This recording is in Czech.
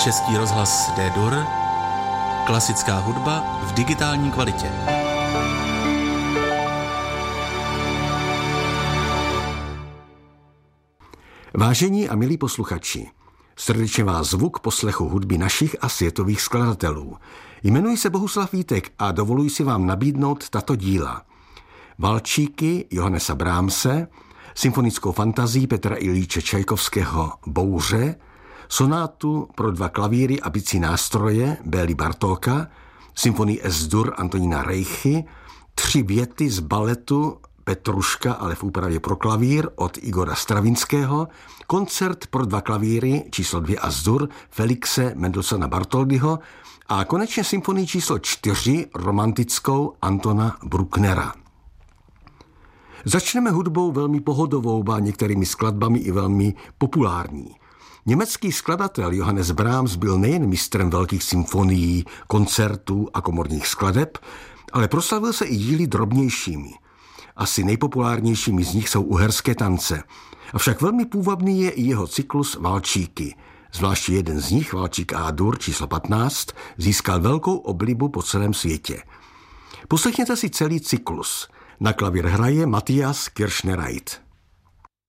Český rozhlas D-Dur, klasická hudba v digitální kvalitě. Vážení a milí posluchači, srdečně vás zvu k poslechu hudby našich a světových skladatelů. Jmenuji se Bohuslav Vítek a dovoluji si vám nabídnout tato díla. Valčíky Johannesa Brahmse, symfonickou fantazii Petra Iljiče Čajkovského Bouře, sonátu pro 2 klavíry a bicí nástroje Bély Bartóka, symfonii S-dur Antonína Rejchy, 3 věty z baletu Petruška, ale v úpravě pro klavír od Igora Stravinského, koncert pro 2 klavíry číslo 2 S-dur Felixe Mendelssohna Bartholdyho a konečně symfonii číslo 4 romantickou Antona Brucknera. Začneme hudbou velmi pohodovou, ba některými skladbami i velmi populární. Německý skladatel Johannes Brahms byl nejen mistrem velkých symfonií, koncertů a komorních skladeb, ale proslavil se i díly drobnějšími. Asi nejpopulárnějšími z nich jsou uherské tance. Avšak velmi půvabný je i jeho cyklus Valčíky. Zvláště jeden z nich, Valčík A-dur číslo 15, získal velkou oblibu po celém světě. Poslechněte si celý cyklus. Na klavír hraje Matthias Kirchner-Reit.